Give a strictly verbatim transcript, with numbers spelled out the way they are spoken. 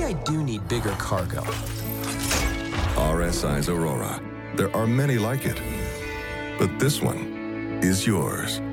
I do need bigger cargo. R S I's Aurora. There are many like it, but this one is yours.